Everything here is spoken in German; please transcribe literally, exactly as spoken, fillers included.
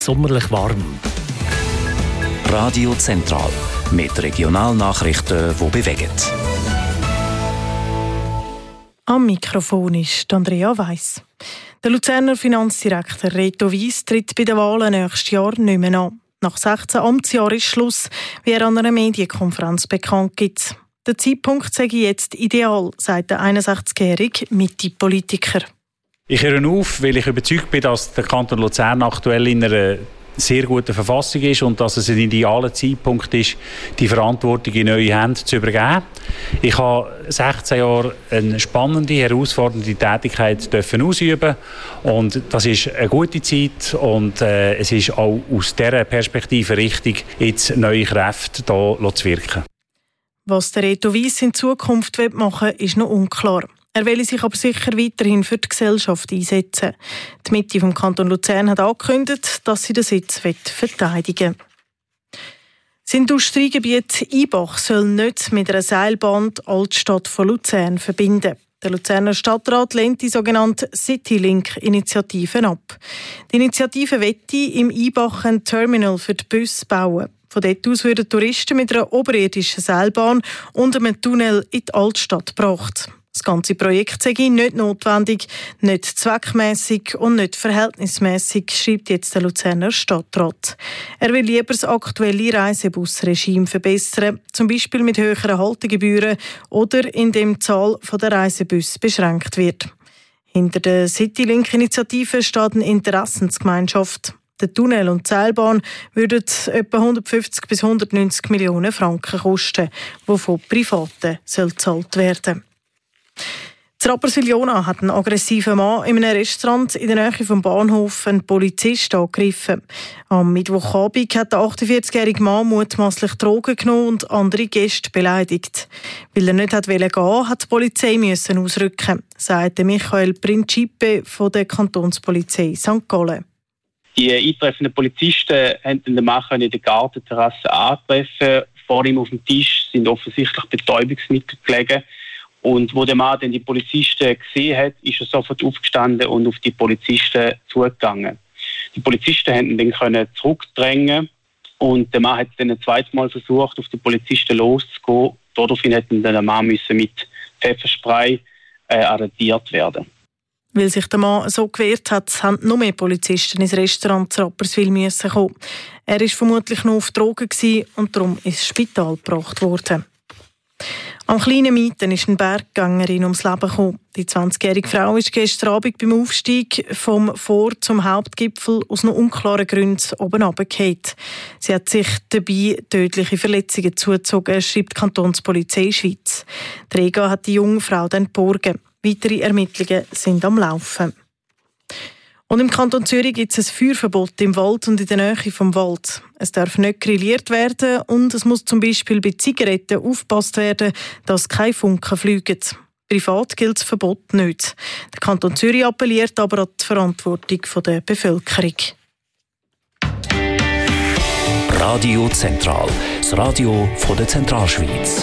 sommerlich warm. Radio Zentral mit Regionalnachrichten, die bewegen. Am Mikrofon ist Andrea Weiss. Der Luzerner Finanzdirektor Reto Wyss tritt bei den Wahlen nächstes Jahr nicht mehr an. Nach sechzehn Amtsjahren ist Schluss, wie er an einer Medienkonferenz bekannt gibt. Der Zeitpunkt sei jetzt ideal, sagt der einundsechzigjährige Mitte-Politiker. Ich höre auf, weil ich überzeugt bin, dass der Kanton Luzern aktuell in einer sehr guten Verfassung ist und dass es ein idealer Zeitpunkt ist, die Verantwortung in neue Hände zu übergeben. Ich habe sechzehn Jahre eine spannende, herausfordernde Tätigkeit dürfen ausüben und das ist eine gute Zeit und äh, es ist auch aus dieser Perspektive richtig, jetzt neue Kräfte hier zu wirken. Was der Reto Wyss in Zukunft machen will, ist noch unklar. Er will sich aber sicher weiterhin für die Gesellschaft einsetzen. Die Mitte vom Kanton Luzern hat angekündigt, dass sie den Sitz verteidigen will. Das Industriegebiet Ibach soll nicht mit einer Seilbahn die Altstadt von Luzern verbinden. Der Luzerner Stadtrat lehnt die sogenannte Citylink-Initiative ab. Die Initiative wette im Ibach ein Terminal für die Busse bauen. Von dort aus würden Touristen mit einer oberirdischen Seilbahn und einem Tunnel in die Altstadt gebracht. Das ganze Projekt sei nicht notwendig, nicht zweckmässig und nicht verhältnismässig, schreibt jetzt der Luzerner Stadtrat. Er will lieber das aktuelle Reisebusregime verbessern, zum Beispiel mit höheren Haltegebühren oder indem die Zahl der Reisebusse beschränkt wird. Hinter der Citylink-Initiative steht eine Interessensgemeinschaft. Der Tunnel und die Seilbahn würden etwa hundertfünfzig bis hundertneunzig Millionen Franken kosten, die von Privaten gezahlt werden sollen. In Rapperswil-Jona hat ein aggressiver Mann in einem Restaurant in der Nähe vom Bahnhof einen Polizist angegriffen. Am Mittwochabend hat der achtundvierzigjährige Mann mutmaßlich Drogen genommen und andere Gäste beleidigt. Weil er nicht gehen wollte, hat die Polizei müssen ausrücken, sagte Michael Principe von der Kantonspolizei Sankt Gallen. Die eintreffenden Polizisten haben den Mann in der Gartenterrasse antreffen. Vor ihm auf dem Tisch sind offensichtlich Betäubungsmittel gelegen. Und wo der Mann dann die Polizisten gesehen hat, ist er sofort aufgestanden und auf die Polizisten zugegangen. Die Polizisten konnten ihn dann zurückdrängen und der Mann hat dann ein zweites Mal versucht, auf die Polizisten loszugehen. Daraufhin hätte der Mann müssen mit Pfefferspray äh, arretiert werden. Weil sich der Mann so gewehrt hat, haben noch mehr Polizisten ins Restaurant zu Rapperswil müssen kommen. Er war vermutlich noch auf Drogen und darum ins Spital gebracht worden. Am kleinen Mieten ist eine Berggängerin ums Leben gekommen. Die zwanzigjährige Frau ist gestern Abend beim Aufstieg vom Vor- zum Hauptgipfel aus noch unklaren Gründen oben runtergefallen. Sie hat sich dabei tödliche Verletzungen zugezogen, schreibt die Kantonspolizei Schweiz. Die Rega hat die junge Frau dann geborgen. Weitere Ermittlungen sind am Laufen. Und im Kanton Zürich gibt es ein Feuerverbot im Wald und in der Nähe vom Wald. Es darf nicht grilliert werden und es muss zum Beispiel bei Zigaretten aufgepasst werden, dass keine Funken fliegen. Privat gilt das Verbot nicht. Der Kanton Zürich appelliert aber an die Verantwortung der Bevölkerung. Radio Zentral, das Radio von der Zentralschweiz.